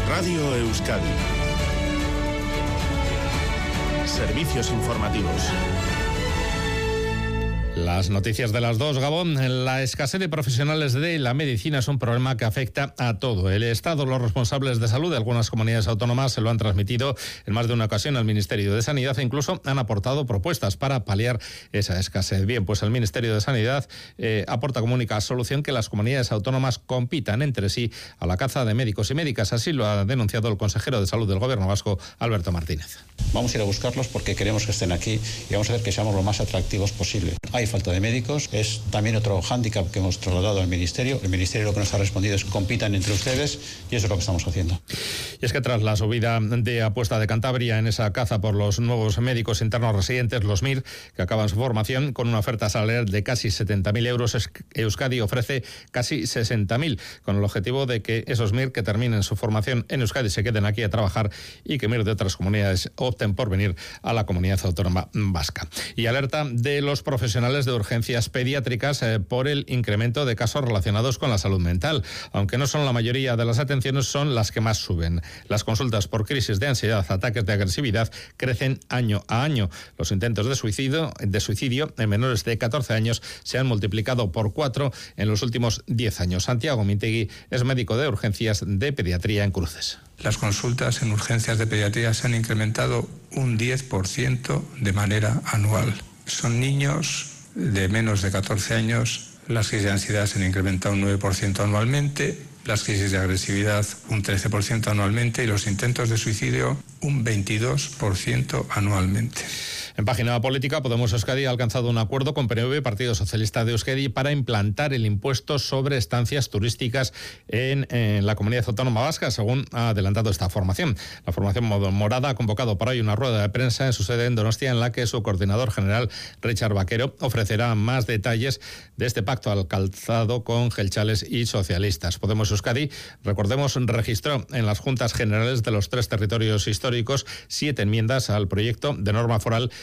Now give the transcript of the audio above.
Radio Euskadi. Servicios informativos. Las noticias de las 2, Gabón. La escasez de profesionales de la medicina es un problema que afecta a todo. El Estado, los responsables de salud de algunas comunidades autónomas se lo han transmitido en más de una ocasión al Ministerio de Sanidad e incluso han aportado propuestas para paliar esa escasez. Bien, pues el Ministerio de Sanidad aporta como única solución que las comunidades autónomas compitan entre sí a la caza de médicos y médicas. Así lo ha denunciado el consejero de Salud del Gobierno vasco, Alberto Martínez. Vamos a ir a buscarlos porque queremos que estén aquí y vamos a ver que seamos lo más atractivos posible. Hay falta de médicos, es también otro hándicap que hemos trasladado al Ministerio. El Ministerio lo que nos ha respondido es compitan entre ustedes y eso es lo que estamos haciendo. Y es que tras la subida de apuesta de Cantabria en esa caza por los nuevos médicos internos residentes, los MIR, que acaban su formación con una oferta salarial de casi 70.000 euros, Euskadi ofrece casi 60.000, con el objetivo de que esos MIR que terminen su formación en Euskadi se queden aquí a trabajar y que MIR de otras comunidades opten por venir a la comunidad autónoma vasca. Y alerta de los profesionales de urgencias pediátricas por el incremento de casos relacionados con la salud mental. Aunque no son la mayoría de las atenciones, son las que más suben. Las consultas por crisis de ansiedad, ataques de agresividad crecen año a año. Los intentos de suicidio en menores de 14 años se han multiplicado por 4 en los últimos 10 años. Santiago Mintegui es médico de urgencias de pediatría en Cruces. Las consultas en urgencias de pediatría se han incrementado un 10% de manera anual. Son niños de menos de 14 años. Las crisis de ansiedad se han incrementado un 9% anualmente, las crisis de agresividad un 13% anualmente y los intentos de suicidio un 22% anualmente. En página política, Podemos Euskadi ha alcanzado un acuerdo con PNV, Partido Socialista de Euskadi, para implantar el impuesto sobre estancias turísticas en la comunidad autónoma vasca, según ha adelantado esta formación. La formación morada ha convocado para hoy una rueda de prensa en su sede en Donostia, en la que su coordinador general, Richard Vaquero, ofrecerá más detalles de este pacto alcanzado con jeltzales y socialistas. Podemos Euskadi, recordemos, registró en las juntas generales de los 3 territorios históricos 7 enmiendas al proyecto de norma foral